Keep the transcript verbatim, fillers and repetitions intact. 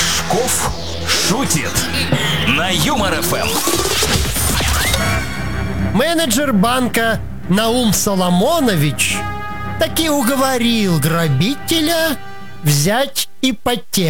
Рожков шутит на Юмор эф эм. Менеджер банка Наум Соломонович таки уговорил грабителя взять ипотеку.